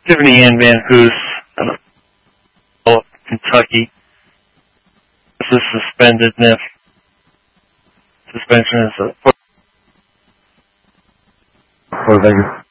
Tiffany Ann Van Hoos, Kentucky. This is suspended, and if suspension is for Vegas.